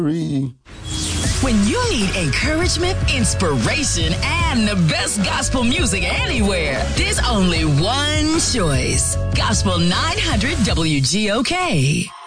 When you need encouragement, inspiration, and the best gospel music anywhere, there's only one choice. Gospel 900 WGOK.